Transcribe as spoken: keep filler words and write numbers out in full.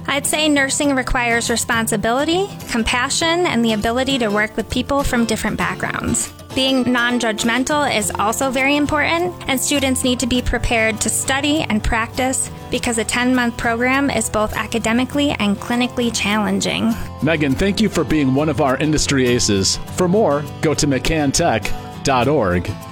I'd say nursing requires responsibility, compassion, and the ability to work with people from different backgrounds. Being non-judgmental is also very important, and students need to be prepared to study and practice because a ten-month program is both academically and clinically challenging. Megan, thank you for being one of our industry aces. For more, go to mccann tech dot org.